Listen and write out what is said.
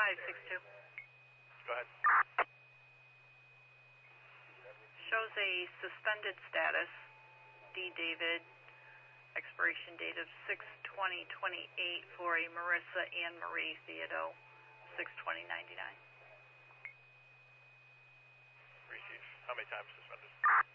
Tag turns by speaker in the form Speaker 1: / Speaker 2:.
Speaker 1: 562.
Speaker 2: Go ahead.
Speaker 1: Shows a suspended status, D. David, expiration date of 6/20/28 for a Marissa Ann Marie Theodo.